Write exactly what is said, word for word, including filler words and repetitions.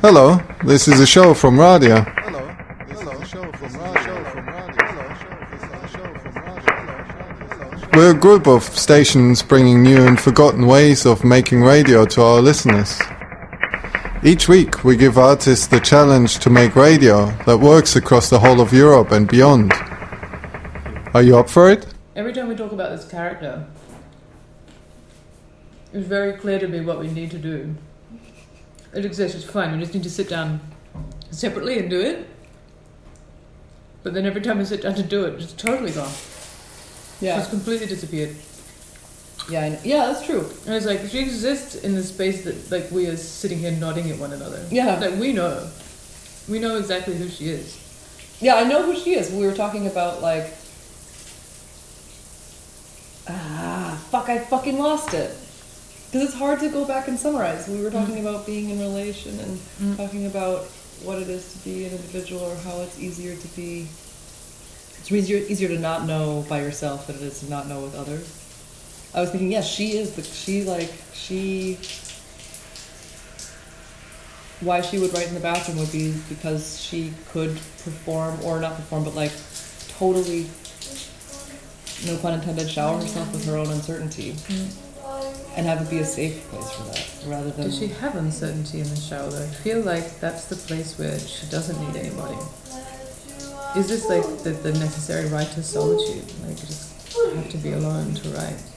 Hello, this is a show from Radio. Hello, this is a show from Radio. We're a group of stations bringing new and forgotten ways of making radio to our listeners. Each week we give artists the challenge to make radio that works across the whole of Europe and beyond. Are you up for it? Every time we talk about this character, it's very clear to me what we need to do. It exists, it's fine, we just need to sit down separately and do it. But then every time we sit down to do it, it's totally gone. Yeah. It's completely disappeared. Yeah, I know. Yeah, that's true. And it's like, she exists in the space that, like, we are sitting here nodding at one another. Yeah. Like, we know. We know exactly who she is. Yeah, I know who she is. We were talking about, like... Ah, fuck, I fucking lost it. Because it's hard to go back and summarize. We were talking mm. about being in relation and mm. talking about what it is to be an individual, or how it's easier to be... It's easier, easier to not know by yourself than it is to not know with others. I was thinking, yes, she is the... She, like, she... Why she would write in the bathroom would be because she could perform, or not perform, but, like, totally, no pun intended, shower herself with her own uncertainty. Mm. And have it be a safe place for that, rather than... Does she have uncertainty in the shower, though? I feel like that's the place where she doesn't need anybody. Is this like the, the necessary right to solitude? Like, you just have to be alone to write?